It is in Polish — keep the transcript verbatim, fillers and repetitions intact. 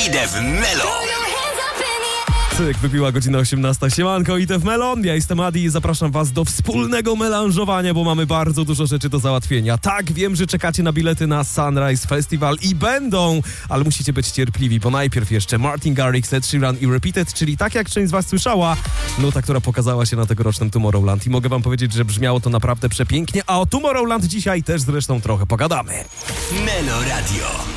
Idę w Melo. Cyk, wybiła godzina osiemnasta. Siemanko, idę w Melon. Ja jestem Adi i zapraszam was do wspólnego melanżowania, bo mamy bardzo dużo rzeczy do załatwienia. Tak, wiem, że czekacie na bilety na Sunrise Festival i będą, ale musicie być cierpliwi, bo najpierw jeszcze Martin Garrix, Ed Sheeran i Repeated, czyli tak jak część z was słyszała, nuta, która pokazała się na tegorocznym Tomorrowland. I mogę wam powiedzieć, że brzmiało to naprawdę przepięknie, a o Tomorrowland dzisiaj też zresztą trochę pogadamy. Melo Radio.